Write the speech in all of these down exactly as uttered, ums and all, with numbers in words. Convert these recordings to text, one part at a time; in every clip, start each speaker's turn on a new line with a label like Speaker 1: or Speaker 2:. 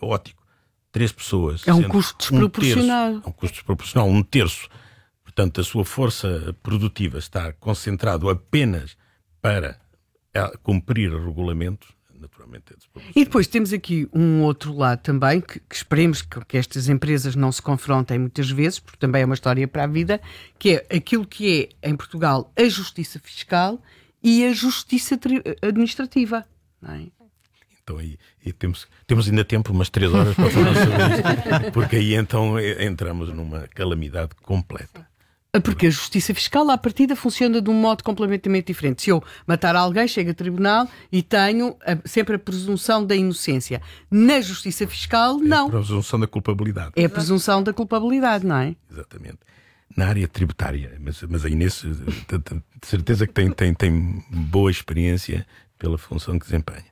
Speaker 1: caótico. Três pessoas.
Speaker 2: É um custo desproporcional.
Speaker 1: Um terço, é um custo desproporcional, um terço. Portanto, a sua força produtiva está concentrado apenas para cumprir regulamentos, naturalmente é desproporcional.
Speaker 2: E depois temos aqui um outro lado também, que, que esperemos que, que estas empresas não se confrontem muitas vezes, porque também é uma história para a vida, que é aquilo que é, em Portugal, a justiça fiscal e a justiça tri- administrativa, não é?
Speaker 1: Então aí, aí temos, temos ainda tempo, umas três horas para falar sobre isto, porque aí então entramos numa calamidade completa.
Speaker 2: Porque a justiça fiscal, à partida, funciona de um modo completamente diferente. Se eu matar alguém, chego a tribunal e tenho a, sempre a presunção da inocência. Na justiça fiscal, não.
Speaker 1: É a presunção da culpabilidade.
Speaker 2: É a presunção da culpabilidade, não é?
Speaker 1: Exatamente. Na área tributária, mas, mas a Inês, de certeza que tem, tem, tem boa experiência pela função que desempenha.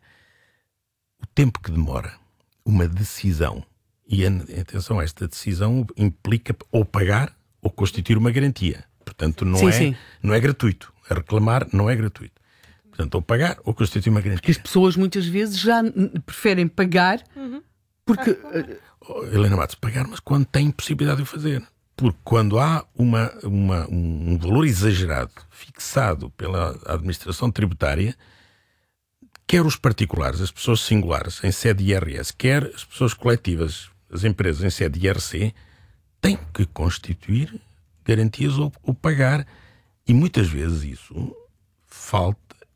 Speaker 1: O tempo que demora uma decisão, e atenção, esta decisão implica ou pagar ou constituir uma garantia. Portanto, não,
Speaker 2: sim,
Speaker 1: é,
Speaker 2: sim.
Speaker 1: não é gratuito. A reclamar não é gratuito. Portanto, ou pagar ou constituir uma garantia.
Speaker 2: Porque as pessoas muitas vezes já preferem pagar
Speaker 3: uhum.
Speaker 2: porque...
Speaker 1: Oh, Helena Matos, pagar, mas quando tem possibilidade de o fazer. Porque quando há uma, uma, um valor exagerado fixado pela administração tributária, quer os particulares, as pessoas singulares em sede I R S, quer as pessoas coletivas, as empresas em sede I R C, têm que constituir garantias ou, ou pagar. E muitas vezes isso falta,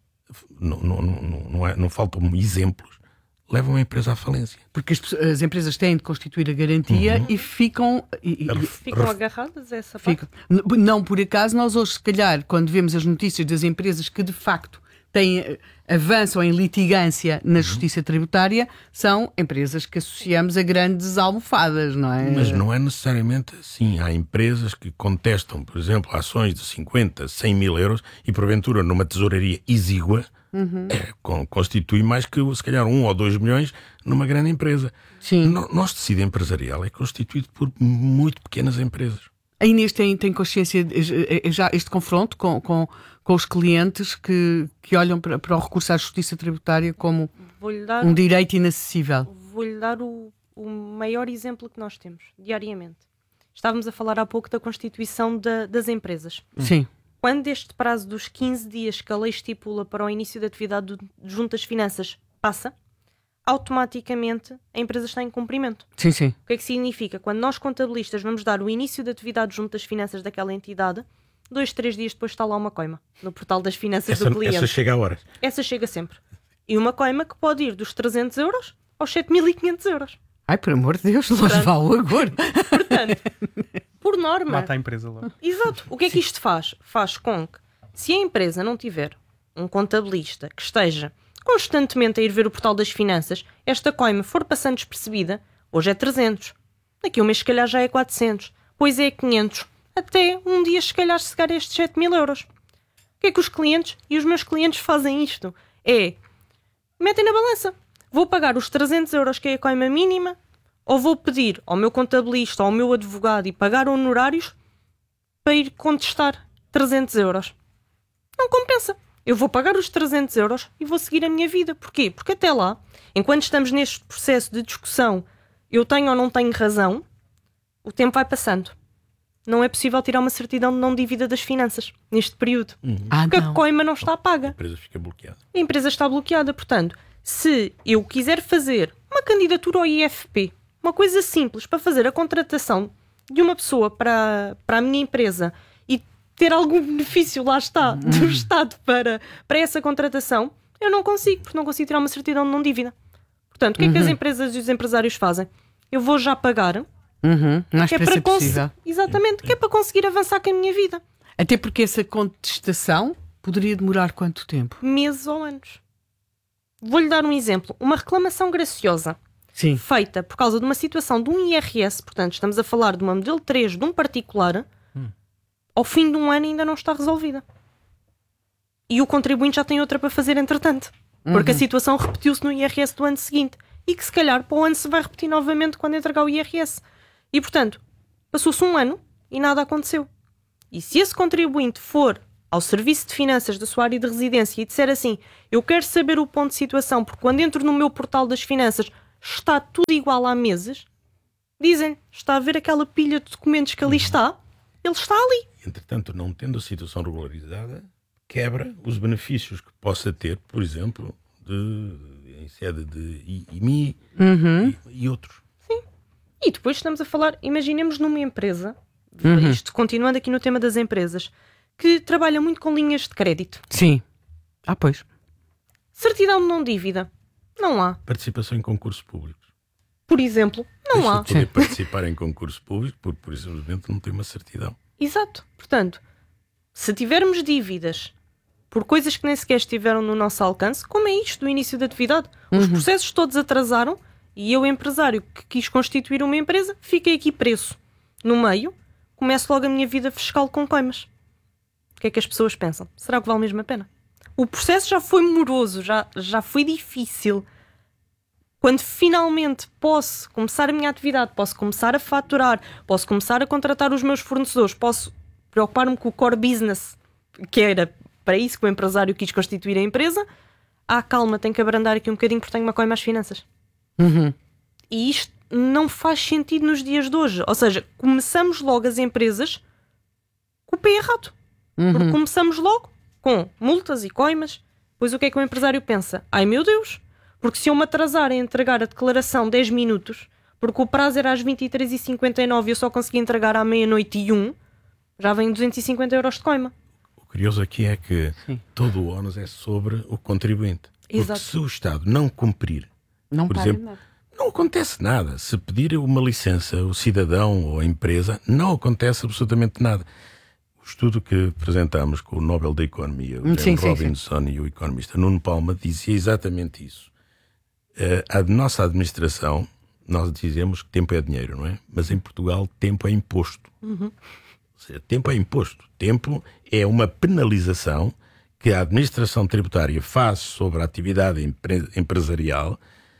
Speaker 1: não, não, não, não, é, não faltam exemplos, levam a empresa à falência.
Speaker 2: Porque as, as empresas têm de constituir a garantia uhum. e ficam... E,
Speaker 3: e, ficam agarradas a essa parte?
Speaker 2: Ficam. Não por acaso, nós hoje, se calhar, quando vemos as notícias das empresas que de facto têm, avançam em litigância na justiça tributária, são empresas que associamos a grandes almofadas, não é?
Speaker 1: Mas não é necessariamente assim. Há empresas que contestam, por exemplo, ações de cinquenta, cem mil euros e, porventura, numa tesouraria exígua, uhum. é, constitui mais que, se calhar, um ou dois milhões numa grande empresa.
Speaker 2: Sim.
Speaker 1: No, nosso tecido empresarial é constituído por muito pequenas empresas.
Speaker 2: A Inês tem, tem consciência de, já este confronto com, com, com os clientes que, que olham para, para o recurso à justiça tributária como
Speaker 3: dar,
Speaker 2: um direito inacessível?
Speaker 3: Vou-lhe dar o, o maior exemplo que nós temos, diariamente. Estávamos a falar há pouco da constituição da, das empresas.
Speaker 2: Sim.
Speaker 3: Quando este prazo dos quinze dias que a lei estipula para o início da atividade do, junto às finanças passa, automaticamente a empresa está em cumprimento.
Speaker 2: Sim, sim.
Speaker 3: O que é que significa? Quando nós contabilistas vamos dar o início da atividade junto às finanças daquela entidade, dois, três dias depois está lá uma coima no portal das finanças
Speaker 1: essa,
Speaker 3: do cliente.
Speaker 1: Essa chega a horas.
Speaker 3: Essa chega sempre. E uma coima que pode ir dos trezentos euros aos sete mil e quinhentos euros.
Speaker 2: Ai, por amor de Deus, nós vá o agora.
Speaker 3: Portanto, por norma...
Speaker 4: Mata a empresa logo.
Speaker 3: Exato. O que é que isto faz? Faz com que, se a empresa não tiver um contabilista que esteja constantemente a ir ver o portal das finanças, esta coima for passando despercebida, hoje é trezentos, daqui a um mês se calhar já é quatrocentos, depois é quinhentos, até um dia se calhar chegar a estes sete mil euros. O que é que os clientes e os meus clientes fazem isto? É, metem na balança, vou pagar os trezentos euros que é a coima mínima, ou vou pedir ao meu contabilista ou ao meu advogado e pagar honorários para ir contestar trezentos euros. Não compensa. Eu vou pagar os trezentos euros e vou seguir a minha vida. Porquê? Porque até lá, enquanto estamos neste processo de discussão, eu tenho ou não tenho razão, o tempo vai passando. Não é possível tirar uma certidão de não dívida das finanças neste período.
Speaker 1: Uhum.
Speaker 2: Ah,
Speaker 3: porque
Speaker 2: não.
Speaker 3: a coima não está paga.
Speaker 1: A empresa fica bloqueada.
Speaker 3: A empresa está bloqueada. Portanto, se eu quiser fazer uma candidatura ao I F P, uma coisa simples, para fazer a contratação de uma pessoa para, para a minha empresa e ter algum benefício, lá está, do Estado para, para essa contratação, eu não consigo, porque não consigo tirar uma certidão de não dívida. Portanto, o que é que as empresas e os empresários fazem? Eu vou já pagar,
Speaker 2: Uhum. Mais
Speaker 3: que é
Speaker 2: depressa
Speaker 3: para cons-
Speaker 2: possível.
Speaker 3: Exatamente, que é para conseguir avançar com a minha vida.
Speaker 2: Até porque essa contestação poderia demorar quanto tempo?
Speaker 3: Meses ou anos. Vou-lhe dar um exemplo. Uma reclamação graciosa
Speaker 2: Sim.
Speaker 3: feita por causa de uma situação de um I R S, portanto, estamos a falar de uma modelo três de um particular, hum. ao fim de um ano ainda não está resolvida. E o contribuinte já tem outra para fazer entretanto. Porque uhum. a situação repetiu-se no I R S do ano seguinte. E que se calhar para o ano se vai repetir novamente quando entregar o I R S. E portanto, passou-se um ano e nada aconteceu. E se esse contribuinte for ao Serviço de Finanças da sua área de residência e disser assim, eu quero saber o ponto de situação, porque quando entro no meu portal das finanças está tudo igual há meses, dizem, está a ver aquela pilha de documentos que ali está? Ele está ali.
Speaker 1: Entretanto, não tendo a situação regularizada, quebra os benefícios que possa ter, por exemplo, de, em sede de I M I
Speaker 2: Uhum.
Speaker 1: e, e outros.
Speaker 3: Sim. E depois estamos a falar, imaginemos numa empresa, uhum. isto continuando aqui no tema das empresas, que trabalha muito com linhas de crédito.
Speaker 2: Sim. Ah, pois.
Speaker 3: Certidão de não dívida. Não há.
Speaker 1: Participação em concursos públicos.
Speaker 3: Por exemplo, não
Speaker 1: Deixa
Speaker 3: há.
Speaker 1: de poder participar em concursos públicos porque, por simplesmente, não tem uma certidão.
Speaker 3: Exato. Portanto, se tivermos dívidas por coisas que nem sequer estiveram no nosso alcance, como é isto do início da atividade? Os
Speaker 2: Uhum.
Speaker 3: processos todos atrasaram e eu, empresário que quis constituir uma empresa, fiquei aqui preso. No meio, começo logo a minha vida fiscal com coimas. O que é que as pessoas pensam? Será que vale mesmo a pena? O processo já foi moroso, já, já foi difícil. Quando finalmente posso começar a minha atividade, posso começar a faturar, posso começar a contratar os meus fornecedores, posso preocupar-me com o core business, que era para isso que o empresário quis constituir a empresa, ah, calma, tenho que abrandar aqui um bocadinho porque tenho uma coima às finanças.
Speaker 2: Uhum.
Speaker 3: E isto não faz sentido nos dias de hoje. Ou seja, começamos logo as empresas com o pé errado.
Speaker 2: Uhum.
Speaker 3: Porque começamos logo com multas e coimas. Pois o que é que o empresário pensa? Ai meu Deus, porque se eu me atrasar a entregar a declaração dez minutos, porque o prazo era às vinte e três e cinquenta e nove e eu só consegui entregar à meia-noite e um, já vem duzentos e cinquenta euros de coima.
Speaker 1: O curioso aqui é que
Speaker 2: Sim.
Speaker 1: todo o ónus é sobre o contribuinte. Porque
Speaker 3: Exato.
Speaker 1: se o Estado não cumprir,
Speaker 2: Não
Speaker 1: por
Speaker 2: para
Speaker 1: exemplo,
Speaker 2: nada.
Speaker 1: não acontece nada. Se pedir uma licença o cidadão ou a empresa, não acontece absolutamente nada. O estudo que apresentámos com o Nobel da Economia, o
Speaker 2: Sim,
Speaker 1: James
Speaker 2: sim,
Speaker 1: Robinson sim. e o economista Nuno Palma, dizia exatamente isso. Uh, a nossa administração, nós dizemos que tempo é dinheiro, não é? Mas em Portugal, tempo é imposto. Uhum. Ou seja, tempo é imposto. Tempo é uma penalização que a administração tributária faz sobre a atividade empre- empresarial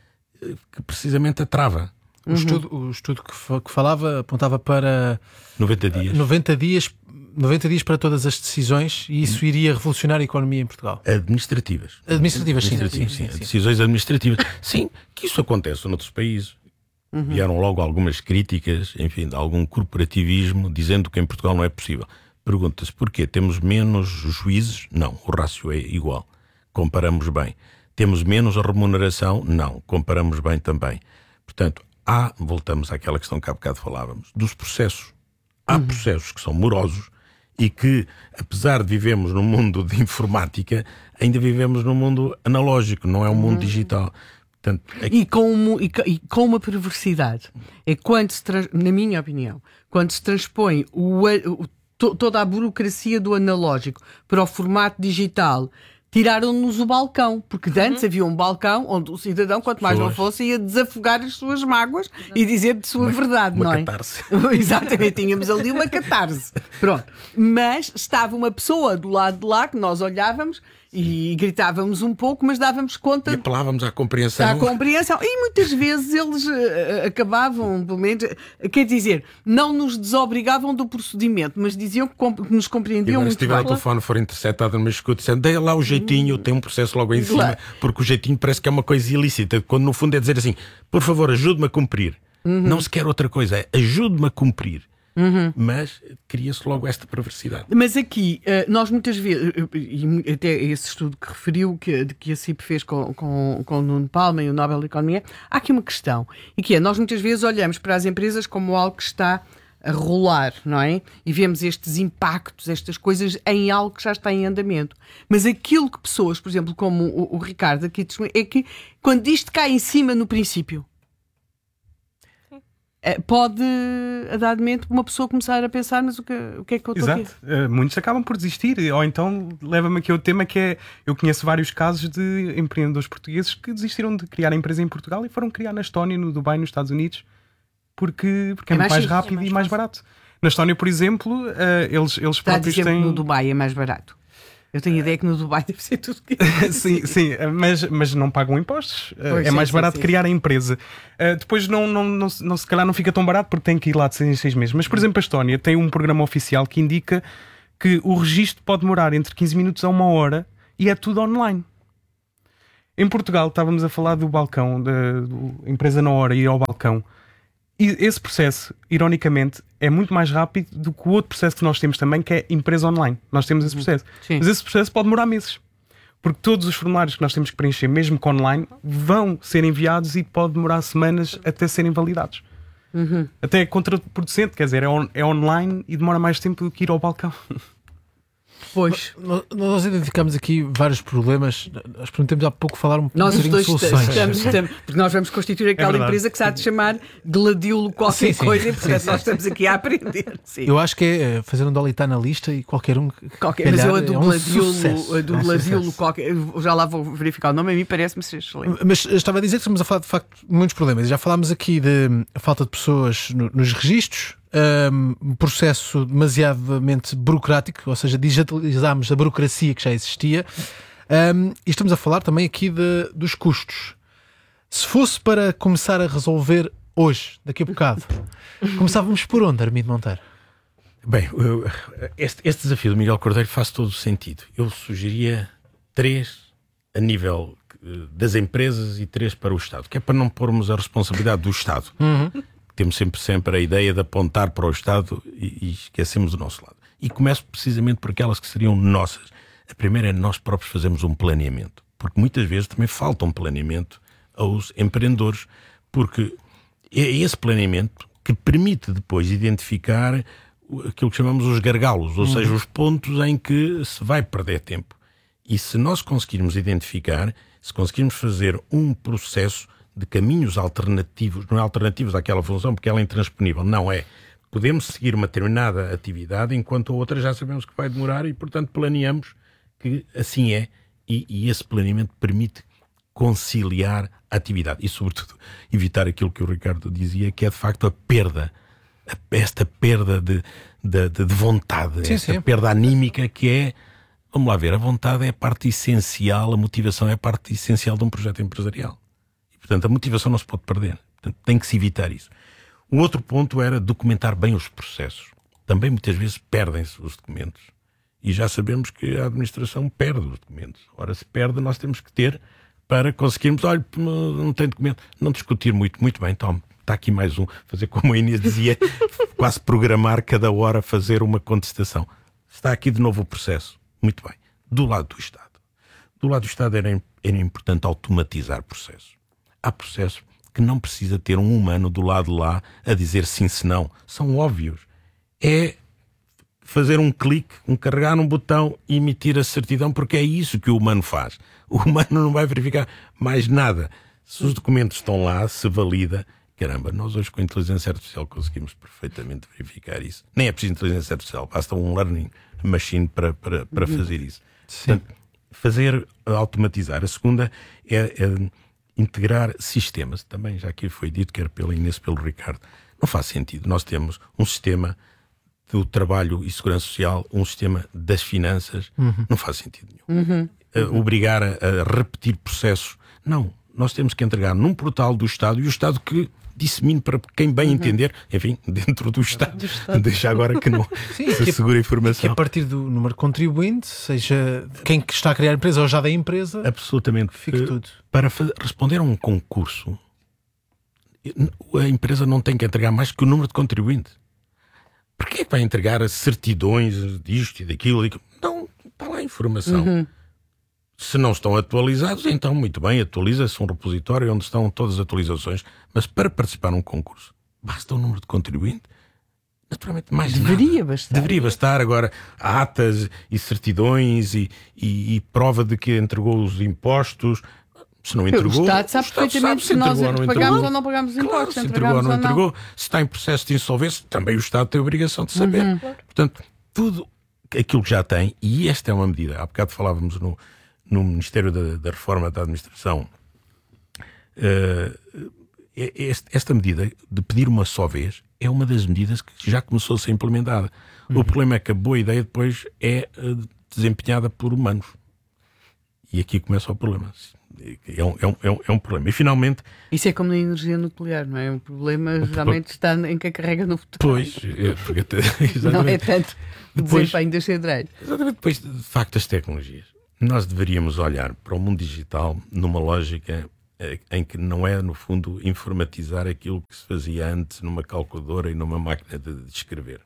Speaker 1: que precisamente a trava.
Speaker 4: O, uhum. estudo, o estudo que, fa- que falava apontava para
Speaker 1: noventa dias.
Speaker 4: noventa dias, noventa dias para todas as decisões, e isso iria revolucionar a economia em Portugal.
Speaker 1: Administrativas.
Speaker 4: Administrativas, sim.
Speaker 1: Administrativas,
Speaker 4: sim,
Speaker 1: sim,
Speaker 4: sim, sim.
Speaker 1: Decisões administrativas. Sim, que isso acontece noutros países. Uhum. Vieram logo algumas críticas, enfim, de algum corporativismo, dizendo que em Portugal não é possível. Pergunta-se porquê? Temos menos juízes? Não, o rácio é igual. Comparamos bem. Temos menos remuneração? Não, comparamos bem também. Portanto, há, voltamos àquela questão que há bocado falávamos, dos processos. Há uhum. processos que são morosos e que, apesar de vivemos num mundo de informática, ainda vivemos num mundo analógico, não é um mundo uhum. digital. Portanto, é...
Speaker 2: e, com, e, e com uma perversidade. É quando se, trans, na minha opinião, quando se transpõe o, o, to, toda a burocracia do analógico para o formato digital. Tiraram-nos o balcão, porque de antes uhum. havia um balcão onde o cidadão, quanto mais não fosse, ia desafogar as suas mágoas e dizer de sua
Speaker 1: uma,
Speaker 2: verdade,
Speaker 1: uma
Speaker 2: não é?
Speaker 1: catarse.
Speaker 2: Exatamente, tínhamos ali uma catarse. Pronto. Mas estava uma pessoa do lado de lá que nós olhávamos e gritávamos um pouco, mas dávamos conta...
Speaker 1: E apelávamos à compreensão.
Speaker 2: À compreensão. E muitas vezes eles uh, acabavam, pelo menos, uh, quer dizer, não nos desobrigavam do procedimento, mas diziam que, comp- que nos compreendiam muito
Speaker 1: bem. Se tiver
Speaker 2: bem.
Speaker 1: o telefone for interceptado numa escuta, dizendo, dê lá o jeitinho, hum. tem um processo logo em cima, claro. Porque o jeitinho parece que é uma coisa ilícita, quando no fundo é dizer assim, por favor, ajude-me a cumprir. Uhum. Não se quer outra coisa, é ajude-me a cumprir. Uhum. Mas cria-se logo esta perversidade.
Speaker 2: Mas aqui, nós muitas vezes, e até esse estudo que referiu, que, que a C I P fez com, com, com o Nuno Palma e o Nobel da Economia, há aqui uma questão, e que é, nós muitas vezes olhamos para as empresas como algo que está a rolar, não é? E vemos estes impactos, estas coisas em algo que já está em andamento. Mas aquilo que pessoas, por exemplo, como o, o Ricardo aqui, é que quando isto cai em cima no princípio, pode, a dado momento, uma pessoa começar a pensar, mas o que, o que é que eu estou aqui?
Speaker 5: Exato. Uh, muitos acabam por desistir, ou então leva-me aqui ao tema que é, eu conheço vários casos de empreendedores portugueses que desistiram de criar a empresa em Portugal e foram criar na Estónia, no Dubai, nos Estados Unidos, porque, porque é, é muito mais, mais rápido é mais e mais barato. Na Estónia, por exemplo, uh, eles, eles
Speaker 2: Está
Speaker 5: próprios
Speaker 2: a dizer
Speaker 5: têm...
Speaker 2: que no Dubai é mais barato. Eu tenho a ideia que no Dubai deve ser tudo que...
Speaker 5: Sim, sim, mas, mas não pagam impostos.
Speaker 2: Pois,
Speaker 5: é
Speaker 2: sim,
Speaker 5: mais barato
Speaker 2: sim, sim.
Speaker 5: criar a empresa. Uh, depois não, não, não, não, se calhar não fica tão barato porque tem que ir lá de seis em seis meses. Mas, por exemplo, a Estónia tem um programa oficial que indica que o registro pode demorar entre quinze minutos a uma hora e é tudo online. Em Portugal, estávamos a falar do balcão, da do empresa na hora, ir ao balcão. E esse processo, ironicamente, é muito mais rápido do que o outro processo que nós temos também, que é empresa online. Nós temos esse processo.
Speaker 2: Sim.
Speaker 5: Mas esse processo pode demorar meses. Porque todos os formulários que nós temos que preencher, mesmo que online, vão ser enviados e pode demorar semanas até serem validados.
Speaker 2: Uhum.
Speaker 5: Até é contraproducente, quer dizer, é, on, é online e demora mais tempo do que ir ao balcão.
Speaker 2: Pois.
Speaker 4: Nós, nós identificamos aqui vários problemas. Nós prometemos há pouco falar um
Speaker 2: Nós os
Speaker 4: bocadinho
Speaker 2: dois
Speaker 4: de soluções.
Speaker 2: estamos, estamos, porque nós vamos constituir aquela
Speaker 5: verdade.
Speaker 2: empresa que se há de chamar Gladiolo qualquer
Speaker 4: Sim, sim.
Speaker 2: coisa, e portanto nós estamos aqui a aprender. Sim.
Speaker 4: Eu acho que é fazer um dolitá na lista e qualquer um.
Speaker 2: Qualquer, mas eu a
Speaker 4: calhar,
Speaker 2: do
Speaker 4: é um
Speaker 2: Gladiolo,
Speaker 4: sucesso.
Speaker 2: a do
Speaker 4: É um
Speaker 2: Gladiolo
Speaker 4: sucesso.
Speaker 2: qualquer, eu já lá vou verificar o nome, a mim parece-me ser excelente.
Speaker 4: Mas estava a dizer que estamos a falar de facto de muitos problemas. Já falámos aqui de falta de pessoas no- nos registros, um processo demasiadamente burocrático, ou seja, digitalizámos a burocracia que já existia, um, e estamos a falar também aqui de, dos custos. Se fosse para começar a resolver hoje, daqui a bocado, começávamos por onde, Armindo Monteiro?
Speaker 1: Bem, eu- este, este desafio do Miguel Cordeiro faz todo o sentido. Eu sugeria três a nível eh, das empresas e três para o Estado, que é para não pormos a responsabilidade do Estado. Temos sempre, sempre a ideia de apontar para o Estado e, e esquecemos o nosso lado. E começo precisamente por aquelas que seriam nossas. A primeira é nós próprios fazermos um planeamento, porque muitas vezes também falta um planeamento aos empreendedores, porque é esse planeamento que permite depois identificar o- aquilo que chamamos os gargalos, ou seja, os pontos em que se vai perder tempo. E se nós conseguirmos identificar, se conseguirmos fazer um processo de caminhos alternativos, não é alternativos àquela função porque ela é intransponível, não é. Podemos seguir uma determinada atividade enquanto a outra já sabemos que vai demorar e, portanto, planeamos que assim é, e, e esse planeamento permite conciliar a atividade e, sobretudo, evitar aquilo que o Ricardo dizia, que é de facto a perda, a- esta perda de, de, de- de vontade,
Speaker 4: Sim,
Speaker 1: esta
Speaker 4: sim.
Speaker 1: perda anímica que é, vamos lá ver, a vontade é a parte essencial, a motivação é a parte essencial de um projeto empresarial. E, portanto, a motivação não se pode perder. Portanto, tem que se evitar isso. O outro ponto era documentar bem os processos. Também muitas vezes perdem-se os documentos. E já sabemos que a administração perde os documentos. Ora, se perde, nós temos que ter para conseguirmos, olha, não tem documento, não discutir muito, muito bem, tome, está aqui mais um, fazer como a Inês dizia, quase programar cada hora fazer uma contestação. Está aqui de novo o processo. Muito bem. Do lado do Estado. Do lado do Estado era, era importante automatizar processos. Há processos que não precisa ter um humano do lado de lá a dizer sim, se não. São óbvios. É fazer um clique, um carregar num botão e emitir a certidão, porque é isso que o humano faz. O humano não vai verificar mais nada. Se os documentos estão lá, se valida. Caramba, nós hoje com a inteligência artificial conseguimos perfeitamente verificar isso. Nem é preciso inteligência artificial, basta um learning machine para, para, para fazer isso. Portanto, fazer, automatizar. A segunda é, é integrar sistemas. Também já aqui foi dito, quer pela Inês, pelo Ricardo. Não faz sentido. Nós temos um sistema do trabalho e segurança social, um sistema das finanças. Uhum. Não faz sentido nenhum. Uhum. Uh, obrigar a, a repetir processos. Não. Nós temos que entregar num portal do Estado, e o Estado que dissemine para quem bem uhum. entender, enfim, dentro do Estado. Do Estado. Deixa agora que não
Speaker 4: Sim,
Speaker 1: se assegure a informação.
Speaker 4: Que a partir do número de contribuinte, seja quem que está a criar a empresa ou já da empresa,
Speaker 1: absolutamente.
Speaker 4: Fique uh, tudo.
Speaker 1: Para fazer, responder a um concurso, a empresa não tem que entregar mais que o número de contribuinte. Porquê é que vai entregar certidões disto e daquilo? Não, está lá a informação. Uhum. Se não estão atualizados, então muito bem, atualiza-se um repositório onde estão todas as atualizações. Mas para participar num concurso, basta o número de contribuinte? Naturalmente, mais
Speaker 2: Deveria
Speaker 1: nada.
Speaker 2: bastar.
Speaker 1: Deveria bastar. Agora, atas e certidões e, e, e prova de que entregou os impostos. Se não entregou,
Speaker 2: o Estado sabe perfeitamente se nós pagamos ou não pagamos os impostos.
Speaker 1: Claro, se entregou ou não entregou. Se está em processo de insolvência, também o Estado tem a obrigação de saber. Uhum. Portanto, tudo aquilo que já tem, e esta é uma medida. Há bocado falávamos no, no Ministério da, da Reforma da Administração. Uh, este, esta medida de pedir uma só vez é uma das medidas que já começou a ser implementada. Uhum. O problema é que a boa ideia depois é uh, desempenhada por humanos. E aqui começa o problema. É um, é, um, é um problema. E finalmente.
Speaker 2: Isso é como na energia nuclear, não é? O problema o geralmente está em quem carrega no futuro.
Speaker 1: Pois, é, porque,
Speaker 2: não é tanto o
Speaker 1: depois,
Speaker 2: desempenho das centrais.
Speaker 1: Exatamente, depois, de facto, as tecnologias. Nós deveríamos olhar para o mundo digital numa lógica eh, em que não é, no fundo, informatizar aquilo que se fazia antes numa calculadora e numa máquina de, de escrever.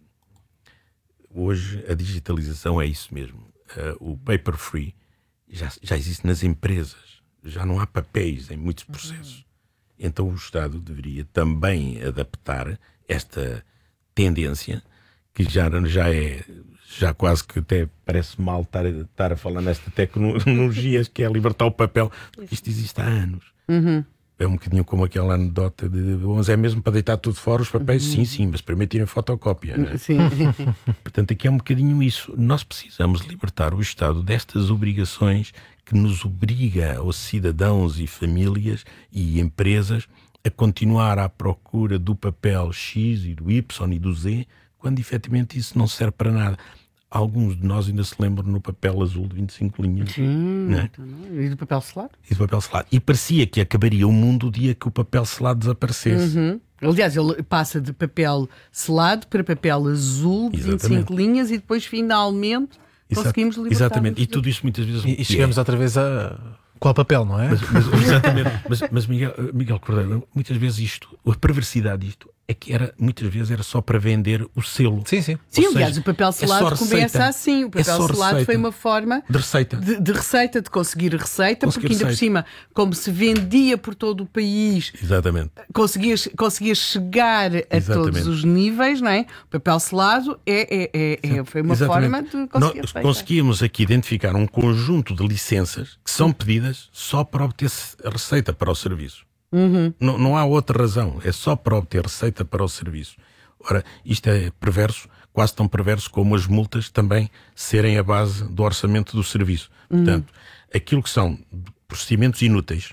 Speaker 1: Hoje a digitalização é isso mesmo. Uh, o paper free já, já existe nas empresas. Já não há papéis em muitos processos. Então o Estado deveria também adaptar esta tendência, que já, já é, já quase que até parece mal estar, estar a falar nesta tecnologia, que é libertar o papel. Isto existe há anos.
Speaker 2: Uhum.
Speaker 1: É um bocadinho como aquela anedota de onze é mesmo para deitar tudo fora os papéis? Uhum. Sim, sim, mas primeiro tirem fotocópia. Não é?
Speaker 2: Sim.
Speaker 1: Portanto, aqui é um bocadinho isso. Nós precisamos libertar o Estado destas obrigações que nos obriga aos cidadãos e famílias e empresas a continuar à procura do papel X e do Y e do Z, quando efetivamente isso não serve para nada. Alguns de nós ainda se lembram no papel azul de vinte e cinco linhas.
Speaker 2: Sim,
Speaker 1: não é?
Speaker 2: E do papel selado?
Speaker 1: E do papel selado. E parecia que acabaria o mundo o dia que o papel selado desaparecesse.
Speaker 2: Uhum. Aliás, ele passa de papel selado para papel azul de
Speaker 1: Exatamente.
Speaker 2: vinte e cinco linhas e depois finalmente
Speaker 1: Exato.
Speaker 2: conseguimos libertar.
Speaker 1: Exatamente. E tudo isso muitas vezes...
Speaker 4: E, e chegamos outra vez a... Qual papel, não é?
Speaker 1: Mas, mas, exatamente. Mas, mas Miguel, Miguel Cordeiro, muitas vezes isto, a perversidade disto, é que era, muitas vezes era só para vender o selo.
Speaker 4: Sim, sim.
Speaker 2: Sim,
Speaker 1: Ou
Speaker 2: aliás,
Speaker 1: seja,
Speaker 2: o papel selado
Speaker 1: é
Speaker 2: começa assim. O papel
Speaker 1: é
Speaker 2: selado
Speaker 1: receita.
Speaker 2: foi uma forma
Speaker 1: De receita.
Speaker 2: de, de receita, de conseguir receita,
Speaker 1: Conseguir
Speaker 2: porque ainda
Speaker 1: receita.
Speaker 2: por cima, como se vendia por todo o país,
Speaker 1: Exatamente.
Speaker 2: conseguias, conseguias chegar a
Speaker 1: Exatamente.
Speaker 2: todos os níveis, não é? O papel selado é, é, é, é, foi uma
Speaker 1: Exatamente.
Speaker 2: forma de conseguir
Speaker 1: Nós
Speaker 2: receita.
Speaker 1: conseguíamos aqui identificar um conjunto de licenças que são pedidas só para obter a receita para o serviço.
Speaker 2: Uhum.
Speaker 1: Não, não há outra razão, é só para obter receita para o serviço. Ora, isto é perverso, quase tão perverso como as multas também serem a base do orçamento do serviço.
Speaker 2: Uhum.
Speaker 1: Portanto, aquilo que são procedimentos inúteis,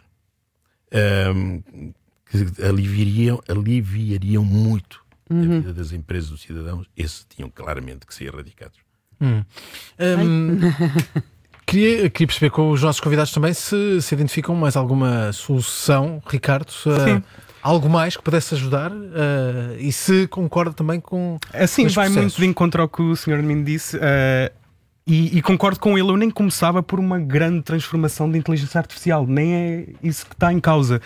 Speaker 1: hum, que aliviariam, aliviariam muito
Speaker 2: Uhum.
Speaker 1: a vida das empresas, dos cidadãos, esses tinham claramente que ser erradicados.
Speaker 4: Hum. Hum, queria, queria perceber com os nossos convidados também se, se identificam mais alguma solução, Ricardo, uh, algo mais que pudesse ajudar, uh, e se concorda também com
Speaker 5: Assim,
Speaker 4: com os
Speaker 5: vai
Speaker 4: processos.
Speaker 5: muito de encontro ao que o senhor me disse, uh, e, e concordo com ele. Eu nem começava por uma grande transformação de inteligência artificial, nem é isso que está em causa.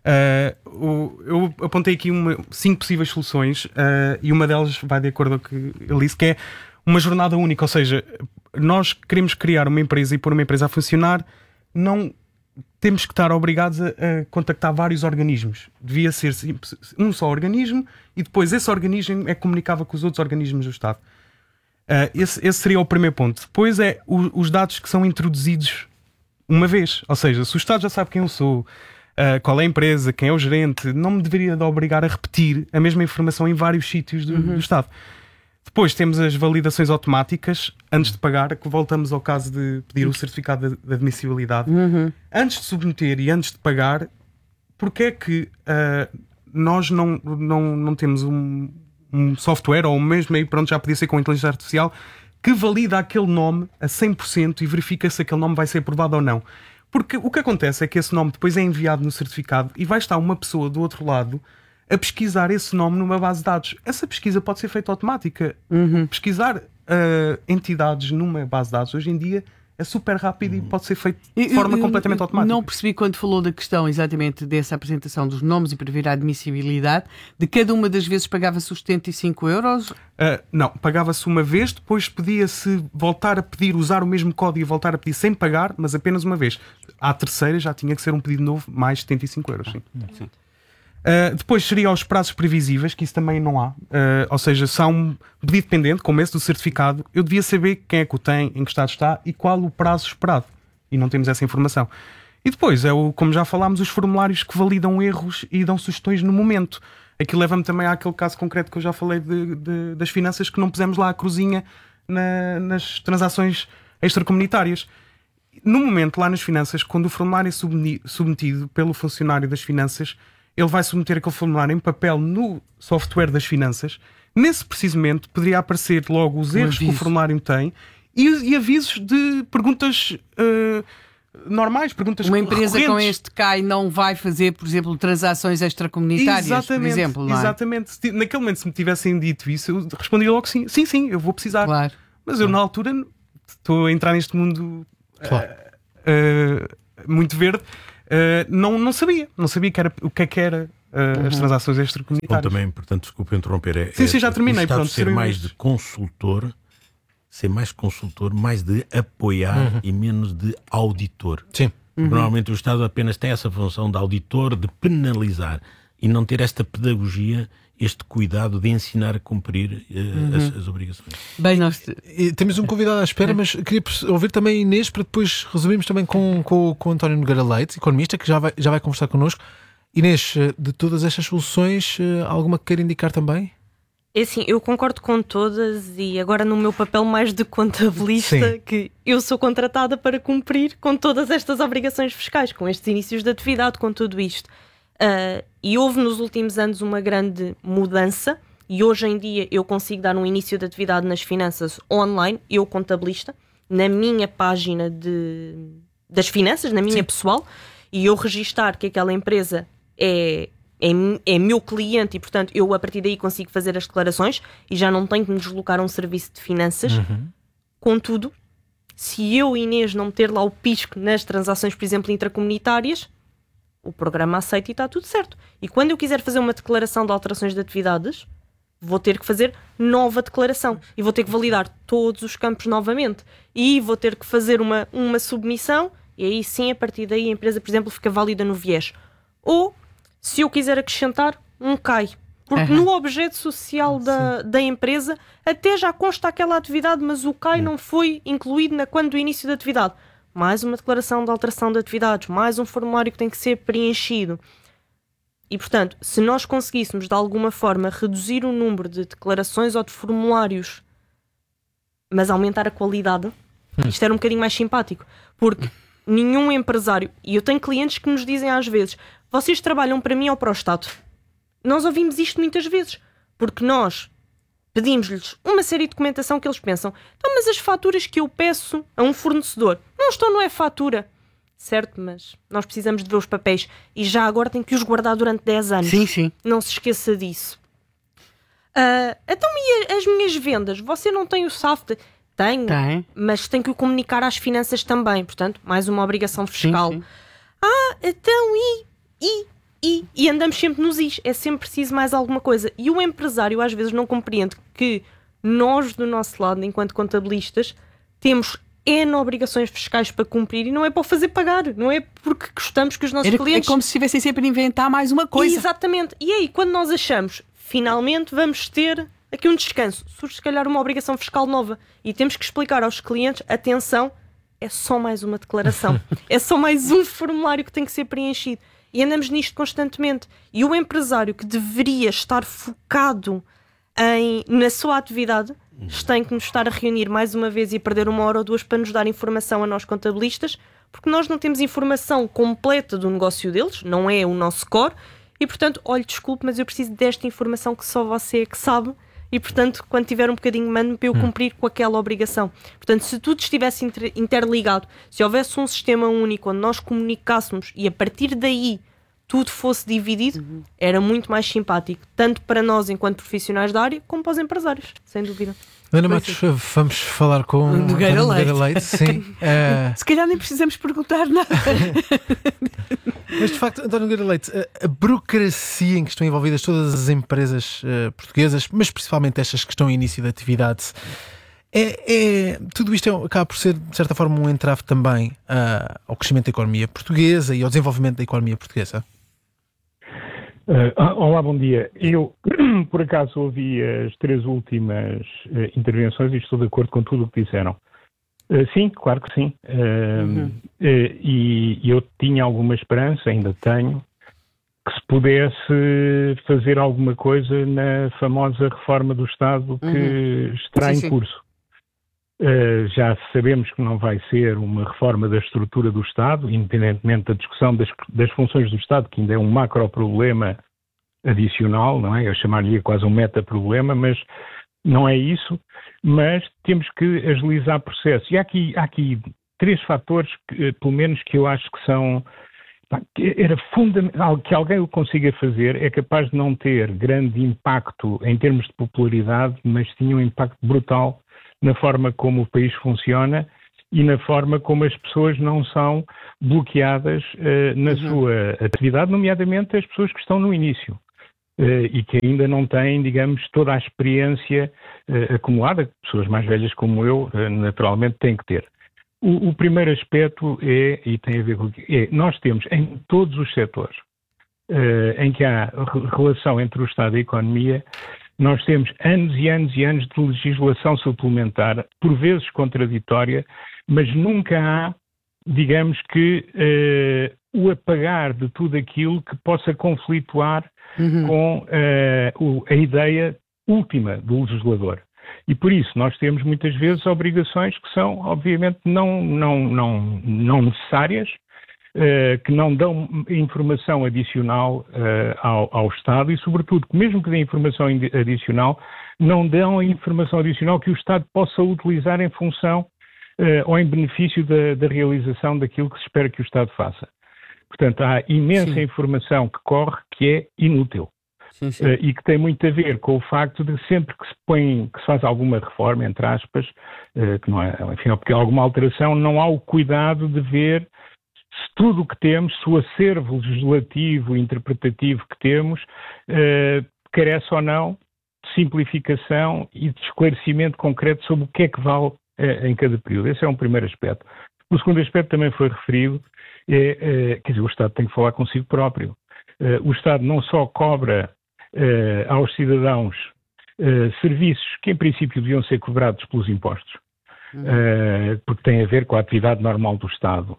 Speaker 5: Uh, o, eu apontei aqui uma, cinco possíveis soluções, uh, e uma delas vai de acordo com o que ele disse, que é uma jornada única. Ou seja, nós queremos criar uma empresa e pôr uma empresa a funcionar, não temos que estar obrigados a, a contactar vários organismos. Devia ser um só organismo e depois esse organismo é que comunicava com os outros organismos do Estado. Uh, esse, esse seria o primeiro ponto. Depois é o, os dados que são introduzidos uma vez. Ou seja, se o Estado já sabe quem eu sou, Uh, qual é a empresa, quem é o gerente, não me deveria de obrigar a repetir a mesma informação em vários sítios do,
Speaker 2: Uhum.
Speaker 5: do Estado. Depois temos as validações automáticas antes de pagar, que voltamos ao caso de pedir o certificado de, de admissibilidade.
Speaker 2: Uhum.
Speaker 5: Antes de submeter e antes de pagar, porque é que uh, nós não, não, não temos um, um software, ou mesmo aí pronto, já podia ser com inteligência artificial, que valida aquele nome a cem por cento e verifica se aquele nome vai ser aprovado ou não? Porque o que acontece é que esse nome depois é enviado no certificado e vai estar uma pessoa do outro lado a pesquisar esse nome numa base de dados. Essa pesquisa pode ser feita automática.
Speaker 2: Uhum.
Speaker 5: Pesquisar uh, entidades numa base de dados hoje em dia é super rápido e pode ser feito de
Speaker 2: Eu-
Speaker 5: forma
Speaker 2: eu-
Speaker 5: completamente
Speaker 2: eu
Speaker 5: automática.
Speaker 2: Não percebi quando falou da questão exatamente dessa apresentação dos nomes e para ver a admissibilidade. De cada uma das vezes pagava-se os setenta e cinco euros?
Speaker 5: Uh, não, pagava-se uma vez, depois pedia-se voltar a pedir, usar o mesmo código e voltar a pedir sem pagar, mas apenas uma vez. À terceira já tinha que ser um pedido novo, mais setenta e cinco euros. Sim. Sim. Uh, depois seria os prazos previsíveis, que isso também não há. Uh, ou seja, se há um pedido pendente, como esse do certificado, eu devia saber quem é que o tem, em que estado está e qual o prazo esperado. E não temos essa informação. E depois, é o, como já falámos, os formulários que validam erros e dão sugestões no momento. Aquilo leva-me também àquele caso concreto que eu já falei de, de, das finanças, que não pusemos lá a cruzinha na, nas transações extracomunitárias. No momento, lá nas finanças, quando o formulário é submetido, submetido pelo funcionário das finanças, ele vai submeter aquele formulário em papel no software das finanças. Nesse preciso momento poderia aparecer logo os erros que o formulário tem e, e avisos de perguntas uh, normais, perguntas
Speaker 2: Uma empresa
Speaker 5: recorrentes.
Speaker 2: com este C A I não vai fazer, por exemplo, transações extracomunitárias,
Speaker 5: Exatamente,
Speaker 2: por exemplo, não é?
Speaker 5: exatamente. Se ti- Naquele momento, se me tivessem dito isso, eu responderia logo sim. Sim, sim, eu vou precisar.
Speaker 2: Claro.
Speaker 5: Mas eu, na altura, estou a entrar neste mundo
Speaker 4: Claro.
Speaker 5: uh, muito verde, uh, não, não sabia. Não sabia que era, o que é que era uh, uhum. as transações extracomunitárias.
Speaker 1: Bom, também, portanto, desculpe interromper. É,
Speaker 5: sim, sim, já
Speaker 1: é,
Speaker 5: terminei.
Speaker 1: O Estado
Speaker 5: Pronto,
Speaker 1: ser mais de consultor, ser mais consultor, mais de apoiar uhum. e menos de auditor.
Speaker 4: Sim.
Speaker 1: Uhum. Normalmente o Estado apenas tem essa função de auditor, de penalizar, e não ter esta pedagogia, este cuidado de ensinar a cumprir uh, uhum. as, as obrigações.
Speaker 2: Bem, nós...
Speaker 4: E temos um convidado à espera, mas queria ouvir também a Inês, para depois resumirmos também com, com, com o António Nogueira Leite, economista, que já vai, já vai conversar connosco. Inês, de todas estas soluções, alguma que queira indicar também?
Speaker 3: É assim, eu concordo com todas, e agora no meu papel mais de contabilista, Sim. que eu sou contratada para cumprir com todas estas obrigações fiscais, com estes inícios de atividade, com tudo isto. Uh, e houve nos últimos anos uma grande mudança, e hoje em dia eu consigo dar um início de atividade nas finanças online, eu contabilista, na minha página de, das finanças, na minha Sim. pessoal, e eu registar que aquela empresa é... É, é meu cliente e, portanto, eu a partir daí consigo fazer as declarações e já não tenho que me deslocar a um serviço de finanças. Uhum. Contudo, se eu, Inês, não meter lá o pisco nas transações, por exemplo, intracomunitárias, o programa aceita e está tudo certo. E quando eu quiser fazer uma declaração de alterações de atividades, vou ter que fazer nova declaração e vou ter que validar todos os campos novamente e vou ter que fazer uma, uma submissão e aí sim, a partir daí, a empresa, por exemplo, fica válida no viés. Ou se eu quiser acrescentar, um C A I. Porque uhum. no objeto social da, da empresa até já consta aquela atividade, mas o C A I uhum. não foi incluído na, quando do início da atividade. Mais uma declaração de alteração de atividades, mais um formulário que tem que ser preenchido. E, portanto, se nós conseguíssemos, de alguma forma, reduzir o número de declarações ou de formulários, mas aumentar a qualidade, uhum. isto era um bocadinho mais simpático. Porque nenhum empresário, e eu tenho clientes que nos dizem às vezes, vocês trabalham para mim ou para o Estado? Nós ouvimos isto muitas vezes, porque nós pedimos-lhes uma série de documentação que eles pensam, então, mas as faturas que eu peço a um fornecedor não estão, não é fatura. Certo, mas nós precisamos de ver os papéis e já agora tem que os guardar durante dez anos.
Speaker 2: Sim, sim.
Speaker 3: Não se esqueça disso. Uh, então, e as minhas vendas? Você não tem o S A F? Tenho, tem. Mas tem que o comunicar às finanças também. Portanto, mais uma obrigação fiscal. Sim, sim. Ah, então e... E, e, e andamos sempre nos is, é sempre preciso mais alguma coisa. E o empresário às vezes não compreende que nós, do nosso lado, enquanto contabilistas, temos N obrigações fiscais para cumprir e não é para o fazer pagar, não é porque gostamos que os nossos
Speaker 2: Era,
Speaker 3: clientes...
Speaker 2: É como se estivessem sempre a inventar mais uma coisa.
Speaker 3: Exatamente. E aí, quando nós achamos, finalmente vamos ter aqui um descanso, surge se calhar uma obrigação fiscal nova e temos que explicar aos clientes, atenção, é só mais uma declaração, é só mais um formulário que tem que ser preenchido. E andamos nisto constantemente. E o empresário que deveria estar focado em, na sua atividade tem que nos estar a reunir mais uma vez e perder uma hora ou duas para nos dar informação a nós contabilistas, porque nós não temos informação completa do negócio deles, não é o nosso core, e portanto, olhe, desculpe, mas eu preciso desta informação que só você é que sabe, e portanto, quando tiver um bocadinho, mande-me para eu cumprir com aquela obrigação. Portanto, se tudo estivesse inter- interligado, se houvesse um sistema único onde nós comunicássemos e a partir daí tudo fosse dividido, uhum. era muito mais simpático, tanto para nós enquanto profissionais da área, como para os empresários, sem dúvida.
Speaker 4: Ana Matos, vamos falar com o
Speaker 2: Nogueira Leite.
Speaker 4: Leite. Sim. uh...
Speaker 2: Se calhar nem precisamos perguntar nada.
Speaker 4: Mas de facto, António Nogueira Leite, a, a burocracia em que estão envolvidas todas as empresas uh, portuguesas, mas principalmente estas que estão em início de atividade, é, é, tudo isto é, acaba por ser, de certa forma, um entrave também uh, ao crescimento da economia portuguesa e ao desenvolvimento da economia portuguesa?
Speaker 6: Uh, olá, bom dia. Eu, por acaso, ouvi as três últimas uh, intervenções e estou de acordo com tudo o que disseram. Uh, sim, claro que sim. Uh, uhum. uh, e eu tinha alguma esperança, ainda tenho, que se pudesse fazer alguma coisa na famosa reforma do Estado que uhum. estará sim, em curso. Uh, já sabemos que não vai ser uma reforma da estrutura do Estado, independentemente da discussão das, das funções do Estado, que ainda é um macro-problema adicional, não é? Eu chamaria quase um meta-problema, mas não é isso. Mas temos que agilizar o processo. E há aqui, há aqui três fatores, que, pelo menos, que eu acho que são... Que era fundamental que alguém o consiga fazer, é capaz de não ter grande impacto em termos de popularidade, mas tinha um impacto brutal na forma como o país funciona e na forma como as pessoas não são bloqueadas uh, na uhum. sua atividade, nomeadamente as pessoas que estão no início uh, e que ainda não têm, digamos, toda a experiência uh, acumulada, que pessoas mais velhas como eu, uh, naturalmente, têm que ter. O, o primeiro aspecto é, e tem a ver com o que é, nós temos em todos os setores uh, em que há relação entre o Estado e a economia, nós temos anos e anos e anos de legislação suplementar, por vezes contraditória, mas nunca há, digamos que, uh, o apagar de tudo aquilo que possa conflituar uhum. com uh, o, a ideia última do legislador. E por isso nós temos muitas vezes obrigações que são, obviamente, não, não, não, não necessárias, Uh, que não dão informação adicional uh, ao, ao Estado e, sobretudo, que mesmo que dêem informação adicional, não dão a informação adicional que o Estado possa utilizar em função uh, ou em benefício da, da realização daquilo que se espera que o Estado faça. Portanto, há imensa sim. informação que corre que é inútil. Sim, sim. Uh, e que tem muito a ver com o facto de sempre que se põe, que se faz alguma reforma, entre aspas, uh, que não é, enfim, porque alguma alteração, não há o cuidado de ver se tudo o que temos, se o acervo legislativo e interpretativo que temos, uh, carece ou não de simplificação e de esclarecimento concreto sobre o que é que vale uh, em cada período. Esse é um primeiro aspecto. O segundo aspecto também foi referido, é, uh, quer dizer, o Estado tem que falar consigo próprio. Uh, o Estado não só cobra uh, aos cidadãos uh, serviços que em princípio deviam ser cobrados pelos impostos, uhum. uh, porque tem a ver com a atividade normal do Estado.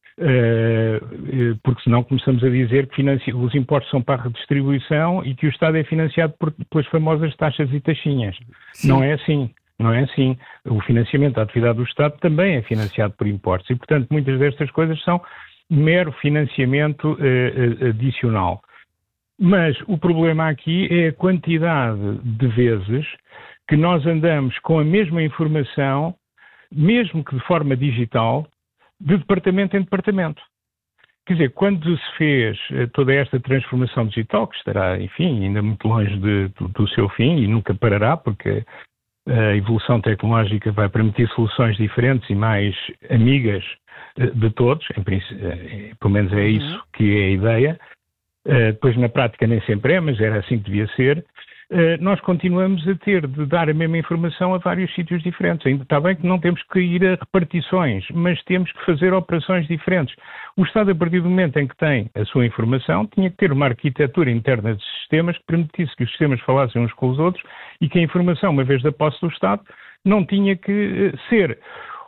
Speaker 6: Uh, porque senão começamos a dizer que financia, os impostos são para a redistribuição e que o Estado é financiado por, pelas famosas taxas e taxinhas. Sim. Não é assim, não é assim. O financiamento da atividade do Estado também é financiado por impostos e, portanto, muitas destas coisas são mero financiamento uh, adicional. Mas o problema aqui é a quantidade de vezes que nós andamos com a mesma informação, mesmo que de forma digital, de departamento em departamento. Quer dizer, quando se fez toda esta transformação digital, que estará, enfim, ainda muito longe de, do, do seu fim e nunca parará, porque a evolução tecnológica vai permitir soluções diferentes e mais amigas de todos, em princípio, pelo menos é isso que é a ideia. Depois, na prática, nem sempre é, mas era assim que devia ser. Uh, nós continuamos a ter de dar a mesma informação a vários sítios diferentes. Ainda está bem que não temos que ir a repartições, mas temos que fazer operações diferentes. O Estado, a partir do momento em que tem a sua informação, tinha que ter uma arquitetura interna de sistemas que permitisse que os sistemas falassem uns com os outros e que a informação, uma vez da posse do Estado, não tinha que uh, ser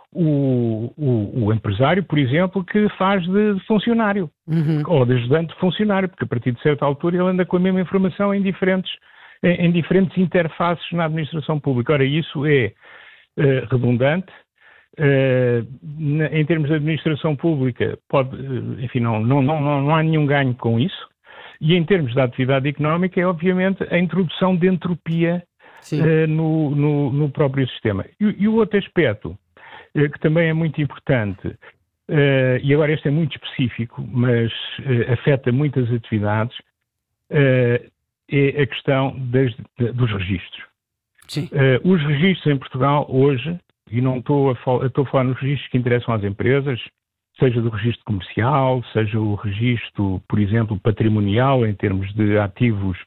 Speaker 6: o, o, o empresário, por exemplo, que faz de funcionário uhum. ou de ajudante de funcionário, porque a partir de certa altura ele anda com a mesma informação em diferentes em diferentes interfaces na administração pública. Ora, isso é uh, redundante. Uh, na, em termos de administração pública, pode, uh, enfim, não, não, não, não há nenhum ganho com isso. E em termos da atividade económica, é obviamente a introdução de entropia uh, no, no, no próprio sistema. E, e o outro aspecto, uh, que também é muito importante, uh, e agora este é muito específico, mas uh, afeta muitas atividades, uh, é a questão das, dos registros. Sim. Uh, os registros em Portugal hoje, e não estou a, fal- estou a falar nos registros que interessam às empresas, seja do registro comercial, seja o registro, por exemplo, patrimonial, em termos de ativos,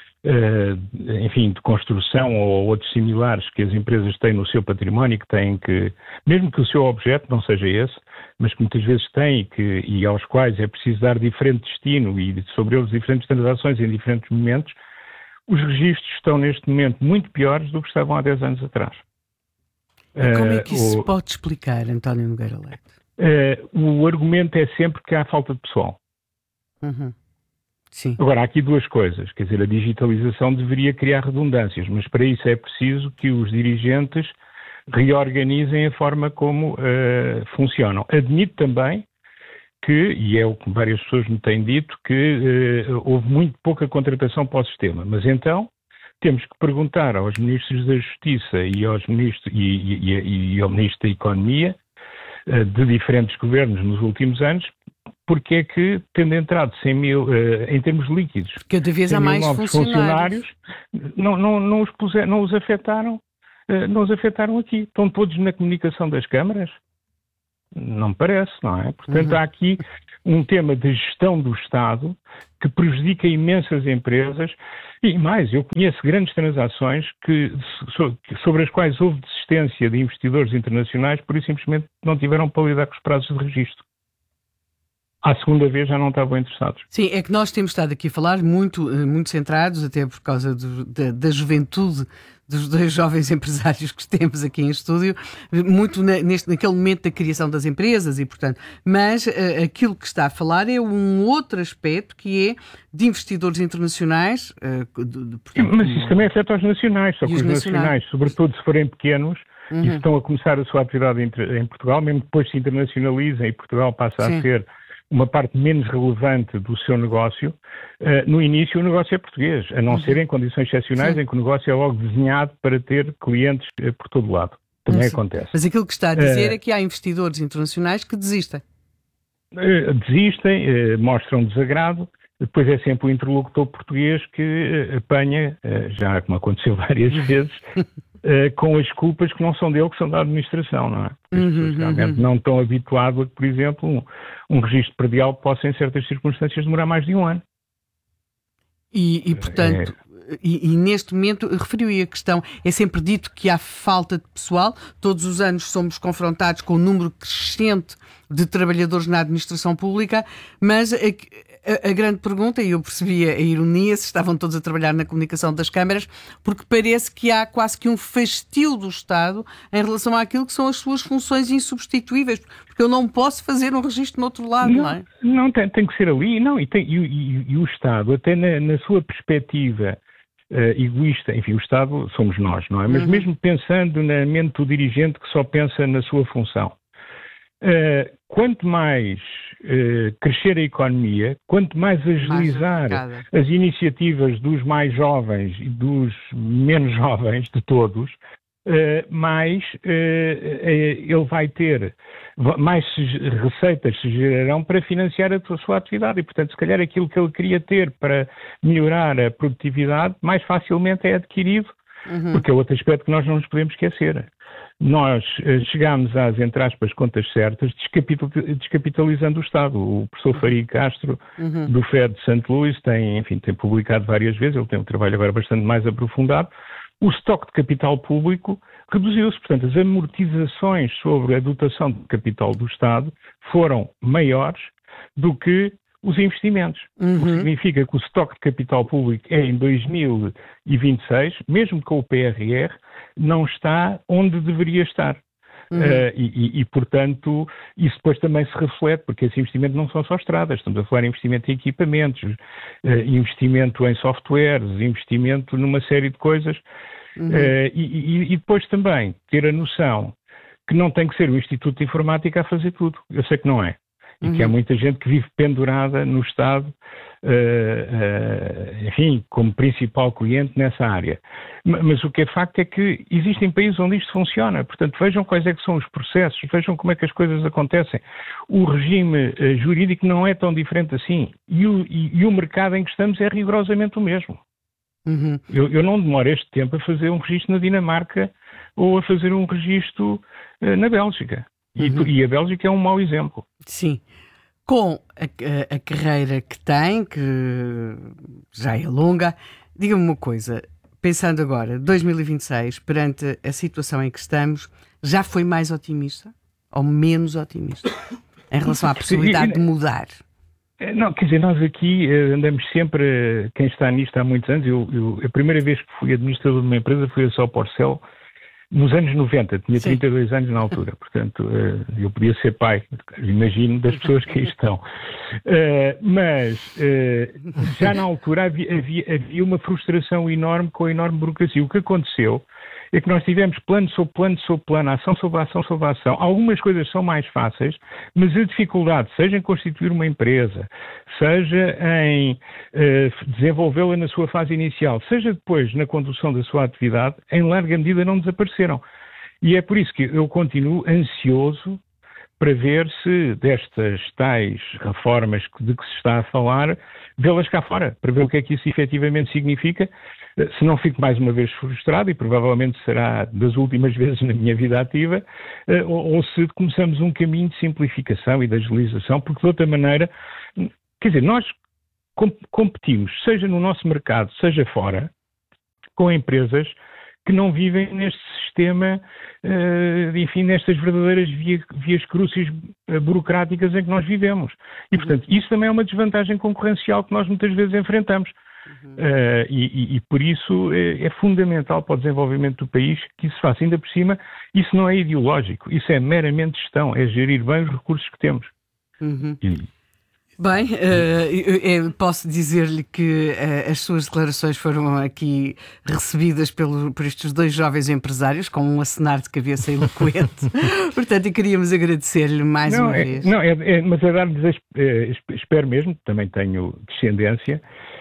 Speaker 6: uh, enfim, de construção ou outros similares que as empresas têm no seu património, que têm que, mesmo que o seu objeto não seja esse, mas que muitas vezes têm e, que, e aos quais é preciso dar diferente destino e sobre eles diferentes transações em diferentes momentos, os registros estão neste momento muito piores do que estavam há dez anos atrás.
Speaker 2: E como é que isso uh, se pode explicar, António Nogueira Leite?
Speaker 6: Uh, o argumento é sempre que há falta de pessoal.
Speaker 2: Uhum. Sim.
Speaker 6: Agora, há aqui duas coisas. Quer dizer, a digitalização deveria criar redundâncias, mas para isso é preciso que os dirigentes reorganizem a forma como uh, funcionam. Admito também que, e é o que várias pessoas me têm dito, que uh, houve muito pouca contratação para o sistema. Mas então temos que perguntar aos ministros da Justiça e, aos ministros, e, e, e, e ao Ministro da Economia uh, de diferentes governos nos últimos anos porque é que, tendo entrado cem mil, uh, em termos líquidos,
Speaker 2: cada vez há mais funcionários,
Speaker 6: funcionários não, não, não, os puser, não os afetaram. Uh, não os afetaram aqui. Estão todos na comunicação das câmaras. Não me parece, não é? Portanto,
Speaker 2: Uhum.
Speaker 6: há aqui um tema de gestão do Estado que prejudica imensas empresas e mais, eu conheço grandes transações que, so, sobre as quais houve desistência de investidores internacionais por isso simplesmente não tiveram para lidar com os prazos de registro. À segunda vez já não estavam interessados.
Speaker 2: Sim, é que nós temos estado aqui a falar muito, eh, muito centrados, até por causa do- da, da juventude dos dois jovens empresários que temos aqui em estúdio, muito na, neste, naquele momento da criação das empresas e, portanto, mas eh, aquilo que está a falar é um outro aspecto que é de investidores internacionais. eh, de- de- portanto,
Speaker 6: Mas isso também afeta aos nacionais, só
Speaker 2: E
Speaker 6: que
Speaker 2: os
Speaker 6: os
Speaker 2: nacionais?
Speaker 6: nacionais, sobretudo se forem pequenos,
Speaker 2: Uhum.
Speaker 6: e se estão a começar a sua atividade em, em Portugal, mesmo que depois se internacionalizem e Portugal passa
Speaker 2: Sim.
Speaker 6: a ser uma parte menos relevante do seu negócio, eh, no início o negócio é português, a não ser em condições excepcionais
Speaker 2: Sim.
Speaker 6: em que o negócio é logo desenhado para ter clientes eh, por todo lado. Também
Speaker 2: Sim.
Speaker 6: acontece.
Speaker 2: Mas aquilo que está a dizer
Speaker 6: Eh,
Speaker 2: é que há investidores internacionais que desistem.
Speaker 6: Eh, Desistem, eh, mostram desagrado, depois é sempre o interlocutor português que eh, apanha, eh, já como aconteceu várias vezes, eh, com as culpas que não são dele, que são da administração, não é? As
Speaker 2: Uhum,
Speaker 6: pessoas realmente
Speaker 2: uhum.
Speaker 6: não estão habituadas a que, por exemplo, um, um registro predial possa, em certas circunstâncias, demorar mais de um ano.
Speaker 2: E, e, portanto, e, e neste momento, referiu aí a questão, é sempre dito que há falta de pessoal, todos os anos somos confrontados com um número crescente de trabalhadores na administração pública, mas a, a, a grande pergunta, e eu percebi a ironia, se estavam todos a trabalhar na comunicação das câmaras, porque parece que há quase que um fastio do Estado em relação àquilo que são as suas funções insubstituíveis, porque eu não posso fazer um registro no outro lado, não, não é?
Speaker 6: Não, tem, tem que ser ali, não, e, tem, e, e, e o Estado, até na, na sua perspectiva uh, egoísta, enfim, o Estado somos nós, não é? Mas
Speaker 2: Uhum.
Speaker 6: mesmo pensando na mente do dirigente que só pensa na sua função, uh, quanto mais uh, crescer a economia, quanto mais agilizar
Speaker 2: Mais
Speaker 6: as iniciativas dos mais jovens e dos menos jovens, de todos, Uh, mais uh, uh, ele vai ter, mais se, receitas se gerarão para financiar a sua atividade e, portanto, se calhar aquilo que ele queria ter para melhorar a produtividade mais facilmente é adquirido,
Speaker 2: Uhum.
Speaker 6: porque é outro aspecto que nós não nos podemos esquecer. Nós uh, chegámos às, entre aspas, contas certas, descapital, descapitalizando o Estado. O professor Faria Castro,
Speaker 2: Uhum.
Speaker 6: do F E D de Santo Luís, tem, enfim, tem publicado várias vezes, ele tem um trabalho agora bastante mais aprofundado. O estoque de capital público reduziu-se. Portanto, as amortizações sobre a dotação de capital do Estado foram maiores do que os investimentos.
Speaker 2: Uhum.
Speaker 6: O que significa que o estoque de capital público é em dois mil e vinte e seis, mesmo com o P R R, não está onde deveria estar. Uhum. Uh, e, e, e, portanto, isso depois também se reflete, porque esse investimento não são só estradas, estamos a falar em investimento em equipamentos, uh, investimento em softwares, investimento numa série de coisas, uhum. uh, e, e, e depois também ter a noção que não tem que ser o Instituto de Informática a fazer tudo. Eu sei que não é. E uhum. que há muita gente que vive pendurada no Estado, uh, uh, enfim, como principal cliente nessa área. Mas o que é facto é que existem países onde isto funciona. Portanto, vejam quais é que são os processos, vejam como é que as coisas acontecem. O regime uh, jurídico não é tão diferente assim. E o, e, e o mercado em que estamos é rigorosamente o mesmo.
Speaker 2: Uhum.
Speaker 6: Eu, eu não demoro este tempo a fazer um registro na Dinamarca ou a fazer um registro uh, na Bélgica. E,
Speaker 2: Uhum.
Speaker 6: e a Bélgica é um mau exemplo.
Speaker 2: Sim. Com a, a, a carreira que tem, que já é longa, diga-me uma coisa, pensando agora, dois mil e vinte e seis, perante a situação em que estamos, já foi mais otimista ou menos otimista em relação à possibilidade de mudar?
Speaker 6: Não, quer dizer, nós aqui andamos sempre, quem está nisto há muitos anos, eu, eu, a primeira vez que fui administrador de uma empresa foi a Soporcel, nos anos noventa, tinha Sim. trinta e dois anos na altura, portanto, eu podia ser pai, imagino, das pessoas que aí estão. Mas, já na altura, havia, havia, havia uma frustração enorme com a enorme burocracia. O que aconteceu é que nós tivemos plano sobre plano sobre plano, ação sobre ação sobre ação. Algumas coisas são mais fáceis, mas a dificuldade, seja em constituir uma empresa, seja em uh, desenvolvê-la na sua fase inicial, seja depois na condução da sua atividade, em larga medida não desapareceram. E é por isso que eu continuo ansioso para ver se destas tais reformas de que se está a falar, vê-las cá fora, para ver o que é que isso efetivamente significa, se não fico mais uma vez frustrado, e provavelmente será das últimas vezes na minha vida ativa, ou, ou se começamos um caminho de simplificação e de agilização, porque de outra maneira, quer dizer, nós competimos, seja no nosso mercado, seja fora, com empresas que não vivem neste sistema, uh, enfim, nestas verdadeiras via, vias cruzes uh, burocráticas em que nós vivemos. E, portanto, isso também é uma desvantagem concorrencial que nós muitas vezes enfrentamos. Uhum. Uh, e, e, e, por isso, é, é fundamental para o desenvolvimento do país que isso se faça. Ainda por cima, isso não é ideológico, isso é meramente gestão, é gerir bem os recursos que temos.
Speaker 2: Uhum.
Speaker 6: E,
Speaker 2: Bem, uh, eu, eu posso dizer-lhe que uh, as suas declarações foram aqui recebidas pelo, por estes dois jovens empresários com um acenar de cabeça eloquente. Portanto, e queríamos agradecer-lhe mais
Speaker 6: não,
Speaker 2: uma
Speaker 6: é,
Speaker 2: vez.
Speaker 6: Não, é, é, mas é dar-lhes, é, espero mesmo, também tenho descendência,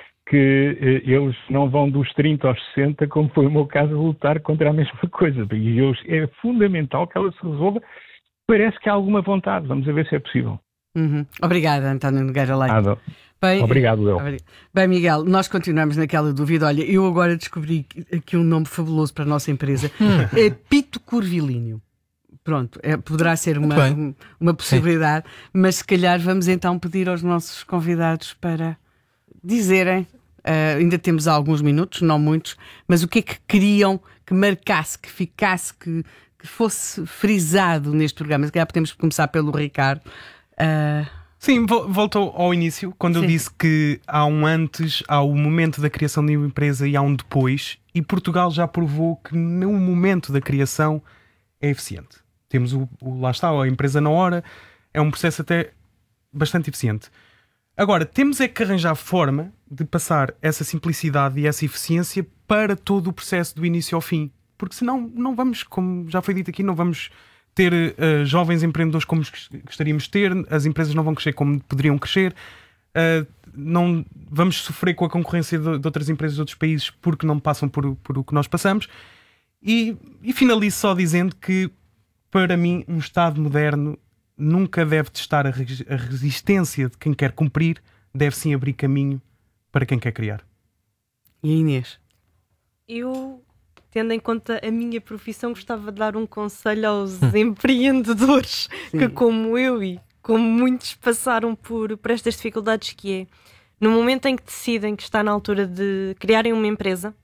Speaker 6: que eh, eles não vão dos trinta aos sessenta, como foi o meu caso, lutar contra a mesma coisa. E eles, é fundamental que ela se resolva. Parece que há alguma vontade. Vamos ver se é possível.
Speaker 2: Uhum. Obrigada, António Nogueira Leite.
Speaker 6: Ah,
Speaker 2: Bem,
Speaker 6: obrigado, Léo.
Speaker 2: Bem, Miguel, nós continuamos naquela dúvida. Olha, eu agora descobri aqui um nome fabuloso para a nossa empresa. É Pito Curvilíneo. Pronto, é, poderá ser uma, uma possibilidade, sim, mas se calhar vamos então pedir aos nossos convidados para dizerem, uh, ainda temos alguns minutos, não muitos, mas o que é que queriam que marcasse, que ficasse, que, que fosse frisado neste programa. Se calhar podemos começar pelo Ricardo. Uh...
Speaker 5: Sim, voltou ao início, quando Sim. eu disse que há um antes, há o momento da criação de uma empresa e há um depois, e Portugal já provou que no momento da criação é eficiente. Temos o, o lá está, a empresa na hora, é um processo até bastante eficiente. Agora, temos é que arranjar forma de passar essa simplicidade e essa eficiência para todo o processo do início ao fim, porque senão não vamos, como já foi dito aqui, não vamos ter uh, jovens empreendedores como gostaríamos de ter, as empresas não vão crescer como poderiam crescer, uh, não, vamos sofrer com a concorrência de, de outras empresas de outros países porque não passam por, por o que nós passamos. E, e finalizo só dizendo que, para mim, um Estado moderno nunca deve testar a, res, a resistência de quem quer cumprir, deve sim abrir caminho para quem quer criar.
Speaker 2: E a Inês?
Speaker 3: Eu... Tendo em conta a minha profissão, gostava de dar um conselho aos hum. empreendedores Sim. que, como eu e como muitos, passaram por, por estas dificuldades, que é, no momento em que decidem que está na altura de criarem uma empresa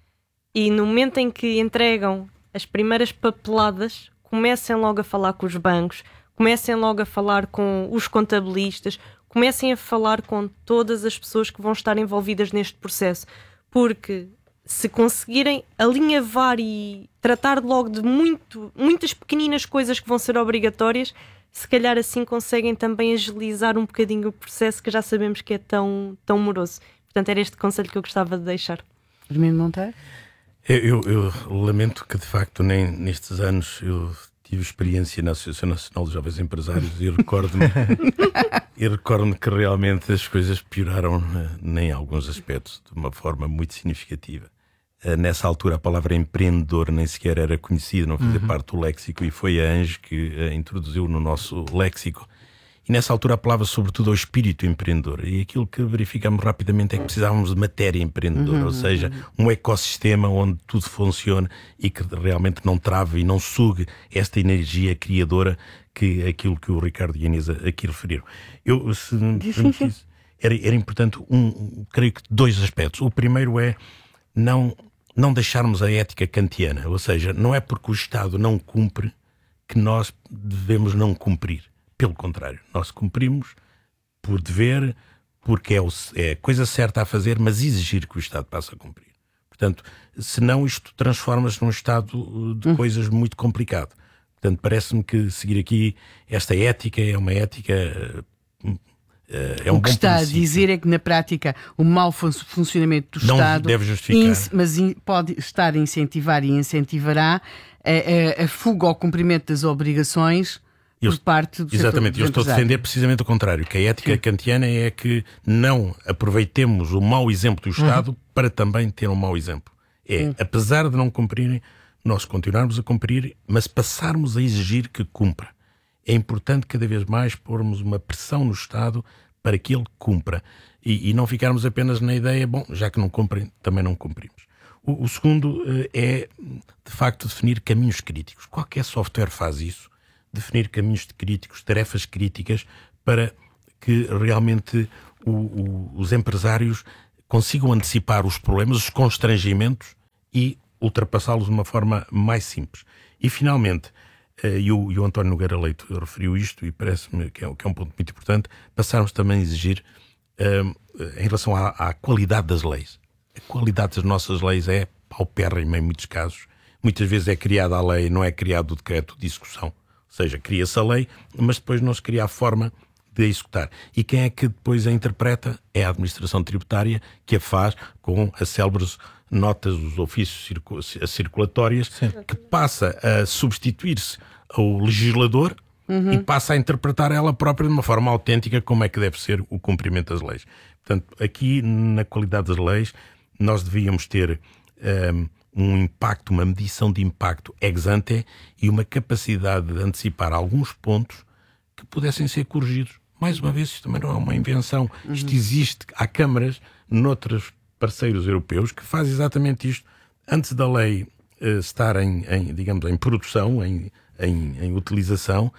Speaker 3: e no momento em que entregam as primeiras papeladas, comecem logo a falar com os bancos, comecem logo a falar com os contabilistas, comecem a falar com todas as pessoas que vão estar envolvidas neste processo, porque... se conseguirem alinhavar e tratar logo de muito, muitas pequeninas coisas que vão ser obrigatórias, se calhar assim conseguem também agilizar um bocadinho o processo que já sabemos que é tão, tão moroso. Portanto, era este conselho que eu gostava de deixar.
Speaker 2: Firmino Monteiro?
Speaker 1: Eu, eu, eu lamento que, de facto, nem nestes anos eu tive experiência na Associação Nacional de Jovens Empresários e recordo-me e recordo-me que realmente as coisas pioraram em alguns aspectos de uma forma muito significativa. Nessa altura a palavra empreendedor nem sequer era conhecida, não fazia uhum. parte do léxico, e foi a Ange que a introduziu no nosso léxico. E nessa altura apelava sobretudo ao espírito empreendedor, e aquilo que verificamos rapidamente é que precisávamos de matéria empreendedora, uhum. ou seja, um ecossistema onde tudo funcione e que realmente não trave e não sugue esta energia criadora, que é aquilo que o Ricardo e a Inês aqui referiram. Eu, se me permitisse, era, era importante, um, creio que dois aspectos. O primeiro é não... não deixarmos a ética kantiana, ou seja, não é porque o Estado não cumpre que nós devemos não cumprir. Pelo contrário, nós cumprimos por dever, porque é, o, é a coisa certa a fazer, mas exigir que o Estado passe a cumprir. Portanto, senão isto transforma-se num estado de coisas muito complicado. Portanto, parece-me que seguir aqui esta ética é uma ética... É um
Speaker 2: o que está princípio. A dizer é que, na prática, o mau fun- funcionamento do
Speaker 1: não
Speaker 2: Estado
Speaker 1: deve justificar.
Speaker 2: Ins- mas in- pode estar a incentivar e incentivará a, a, a fuga ao cumprimento das obrigações eu, por parte do
Speaker 1: exatamente,
Speaker 2: setor,
Speaker 1: eu estou a defender precisamente o contrário, que a ética Sim. kantiana é que não aproveitemos o mau exemplo do Estado uhum. para também ter um mau exemplo. É, uhum. apesar de não cumprirem, nós continuarmos a cumprir, mas passarmos a exigir que cumpra. é importante cada vez mais pormos uma pressão no Estado para que ele cumpra e, e não ficarmos apenas na ideia, bom, já que não cumprem, também não cumprimos. O, o segundo uh, é, de facto, definir caminhos críticos. Qualquer software faz isso, definir caminhos críticos, tarefas críticas, para que realmente o, o, os empresários consigam antecipar os problemas, os constrangimentos e ultrapassá-los de uma forma mais simples. E, finalmente, e o, e o António Nogueira Leite referiu isto e parece-me que é, que é um ponto muito importante, passarmos também a exigir um, em relação à, à qualidade das leis. A qualidade das nossas leis é paupérrima em muitos casos. Muitas vezes é criada a lei, não é criado o decreto de execução. Ou seja, cria-se a lei, mas depois não se cria a forma de a executar. E quem é que depois a interpreta? É a administração tributária, que a faz com as célebres notas, os ofícios circulatórias, Sim. que passa a substituir-se ao legislador uhum. e passa a interpretar ela própria de uma forma autêntica como é que deve ser o cumprimento das leis. Portanto, aqui na qualidade das leis, nós devíamos ter um, um impacto, uma medição de impacto ex ante e uma capacidade de antecipar alguns pontos que pudessem ser corrigidos. Mais uma vez, isto também não é uma invenção. Uhum. Isto existe. Há câmaras noutros parceiros europeus que fazem exatamente isto. Antes da lei uh, estar em, em, digamos, em produção, em, em, em utilização,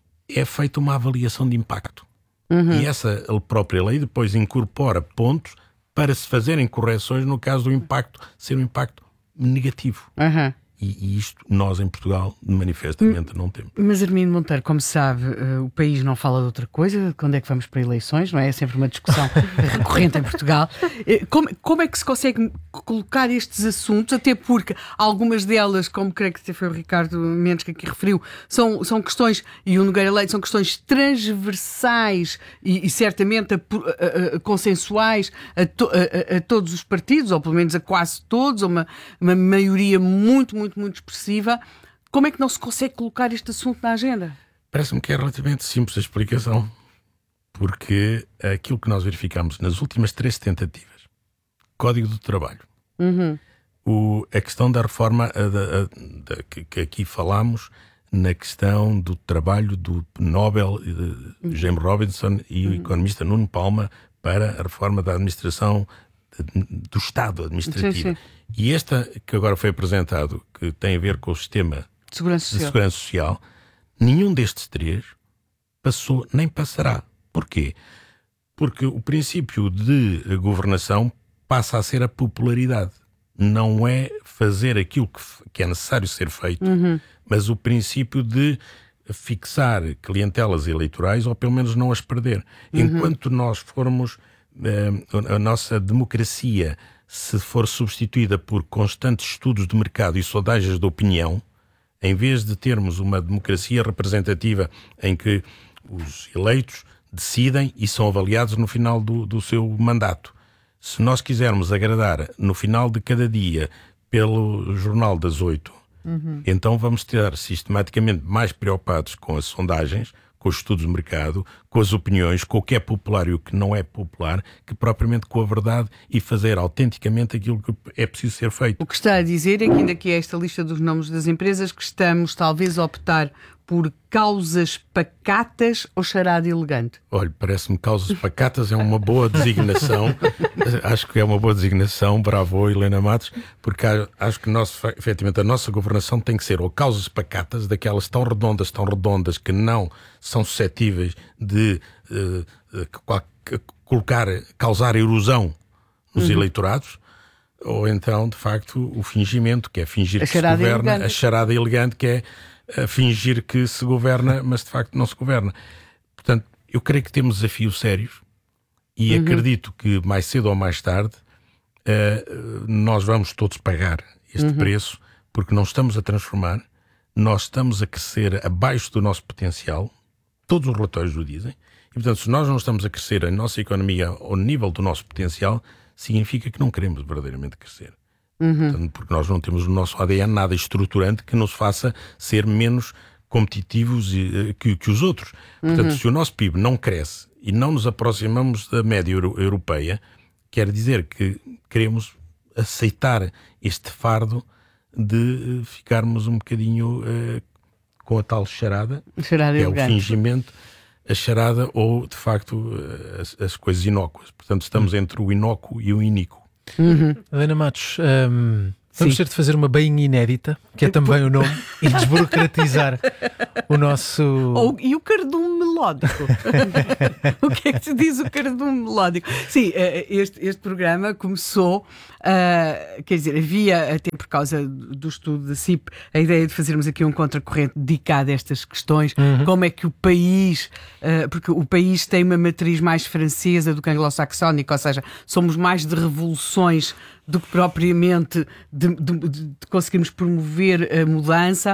Speaker 1: é feita uma avaliação de impacto. Uhum. E essa própria lei depois incorpora pontos para se fazerem correções no caso do impacto ser um impacto negativo.
Speaker 2: Uhum.
Speaker 1: E, e isto nós em Portugal manifestamente não temos.
Speaker 2: Mas Armindo Monteiro, como sabe, uh, o país não fala de outra coisa. Quando é que vamos para eleições? Não é? É sempre uma discussão recorrente em Portugal. Uh, como, como é que se consegue colocar estes assuntos? Até porque algumas delas, como creio que foi o Ricardo Mendes que aqui referiu, são, são questões, e o Nogueira Leite, são questões transversais e, e certamente a, a, a, consensuais a, to, a, a todos os partidos, ou pelo menos a quase todos, ou uma, uma maioria muito, muito muito expressiva. Como é que não se consegue colocar este assunto na agenda?
Speaker 1: Parece-me que é relativamente simples a explicação, porque aquilo que nós verificamos nas últimas três tentativas, Código do Trabalho, uhum. o, a questão da reforma a, a, a, que, que aqui falámos, na questão do trabalho do Nobel, de James Robinson e o uhum. economista Nuno Palma para a reforma da administração do Estado administrativo. Sim, sim. E esta que agora foi apresentado, que tem a ver com o sistema
Speaker 2: de segurança social,
Speaker 1: de segurança social nenhum destes três passou nem passará. Porquê? Porque o princípio de governação passa a ser a popularidade. Não é fazer aquilo que, que é necessário ser feito, uhum. mas o princípio de fixar clientelas eleitorais ou pelo menos não as perder. Uhum. Enquanto nós formos a nossa democracia se for substituída por constantes estudos de mercado e sondagens de opinião, em vez de termos uma democracia representativa em que os eleitos decidem e são avaliados no final do, do seu mandato. Se nós quisermos agradar no final de cada dia pelo Jornal das Oito, uhum. então vamos estar sistematicamente mais preocupados com as sondagens, com os estudos de mercado, com as opiniões, com o que é popular e o que não é popular, que propriamente com a verdade e fazer autenticamente aquilo que é preciso ser feito.
Speaker 2: O que está a dizer é que ainda que é esta lista dos nomes das empresas, que estamos talvez a optar por causas pacatas ou charada elegante?
Speaker 1: Olha, parece-me que causas pacatas é uma boa designação. Acho que é uma boa designação. Bravo, Helena Matos, porque acho que nós, efetivamente a nossa governação tem que ser ou causas pacatas, daquelas tão redondas, tão redondas, que não são suscetíveis de uh, uh, colocar, causar erosão nos uhum. eleitorados, ou então, de facto, o fingimento, que é fingir
Speaker 2: a
Speaker 1: que se governa,
Speaker 2: elegante.
Speaker 1: a charada elegante, que é a fingir que se governa, mas de facto não se governa. Portanto, eu creio que temos desafios sérios e uhum. acredito que mais cedo ou mais tarde uh, nós vamos todos pagar este uhum. preço, porque não estamos a transformar, nós estamos a crescer abaixo do nosso potencial, todos os relatórios o dizem, e portanto se nós não estamos a crescer a nossa economia ao nível do nosso potencial, significa que não queremos verdadeiramente crescer. Uhum. Portanto, porque nós não temos no nosso A D N nada estruturante que nos faça ser menos competitivos que, que os outros. Portanto, uhum. se o nosso P I B não cresce e não nos aproximamos da média euro, europeia, quer dizer que queremos aceitar este fardo de ficarmos um bocadinho uh, com a tal charada,
Speaker 2: Charada
Speaker 1: que é o
Speaker 2: elegante.
Speaker 1: fingimento, a charada ou, de facto, as, as coisas inócuas. Portanto, estamos entre o inócuo e o iníquo.
Speaker 2: Uhum.
Speaker 4: Helena Matos, hum, vamos
Speaker 2: Sim.
Speaker 4: ter de fazer uma bainha inédita, que é também o nome, e desburocratizar o nosso...
Speaker 2: Ou, e o cardume melódico? O que é que se diz o cardume melódico? Sim, eh, este, este programa começou, uh, quer dizer, havia até por causa do estudo da C I P a ideia de fazermos aqui um contracorrente dedicado a estas questões,
Speaker 4: Uhum.
Speaker 2: como é que o país, uh, porque o país tem uma matriz mais francesa do que anglo-saxónica, ou seja, somos mais de revoluções do que propriamente de, de, de, de conseguirmos promover a mudança.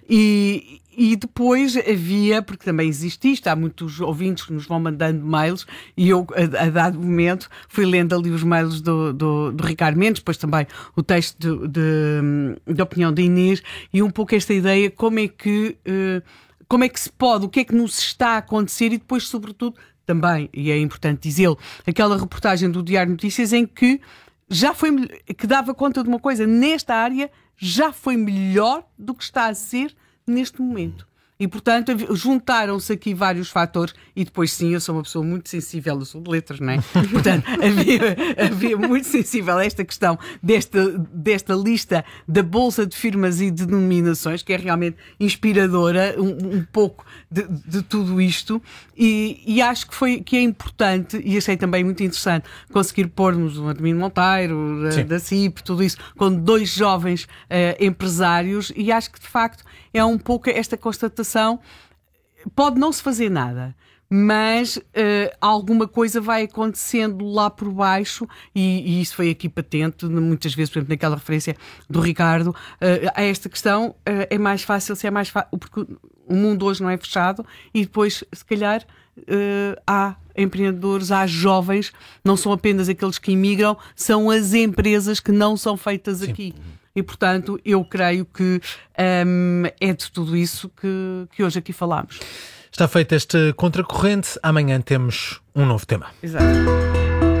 Speaker 2: E, e depois havia, porque também existe isto, há muitos ouvintes que nos vão mandando mails, e eu, a, a dado momento, fui lendo ali os mails do, do, do Ricardo Mendes, depois também o texto de, de, de opinião da Inês, e um pouco esta ideia, como é que, uh, como é que se pode, o que é que nos está a acontecer, e depois, sobretudo, também, e é importante dizê-lo, aquela reportagem do Diário de Notícias em que já foi, que dava conta de uma coisa, nesta área já foi melhor do que está a ser neste momento. E, portanto, juntaram-se aqui vários fatores, e depois, sim, eu sou uma pessoa muito sensível, eu sou de letras, não é? Portanto, havia, havia muito sensível a esta questão desta, desta lista da Bolsa de Firmas e de Denominações, que é realmente inspiradora, um, um pouco de, de tudo isto, e, e acho que, foi, que é importante, e achei também muito interessante, conseguir pormos o Admino Monteiro, da, da C I P, tudo isso, com dois jovens uh, empresários, e acho que, de facto, é um pouco esta constatação. Pode não se fazer nada, mas uh, alguma coisa vai acontecendo lá por baixo, e, e isso foi aqui patente muitas vezes, por exemplo, naquela referência do Ricardo, uh, a esta questão. Uh, é mais fácil, se é mais fácil, porque o mundo hoje não é fechado, e depois, se calhar, uh, há empreendedores, há jovens, não são apenas aqueles que imigram, são as empresas que não são feitas Sim. aqui. E, portanto, eu creio que um, é de tudo isso que, que hoje aqui falámos.
Speaker 4: Está feito este contracorrente. Amanhã temos um novo tema.
Speaker 2: Exato.